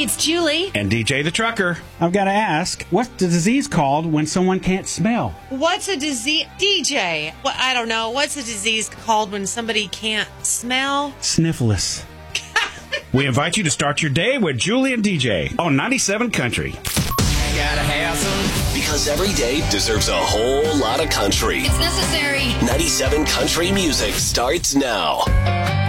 it's Julie. And DJ the Trucker. I've got to ask, what's the disease called when someone can't smell? What's a disease? DJ, I don't know. What's a disease called when somebody can't smell? Sniffless. We invite you to start your day with Julie and DJ on 97 Country. Gotta have some. Because every day deserves a whole lot of country. It's necessary. 97 Country Music starts now.